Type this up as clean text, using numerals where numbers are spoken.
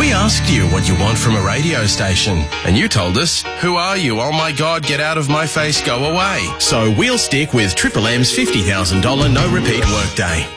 We asked you what you want from a radio station, and you told us, "Who are you? Oh my God, get out of my face, go away." So we'll stick with Triple M's $50,000 no repeat workday.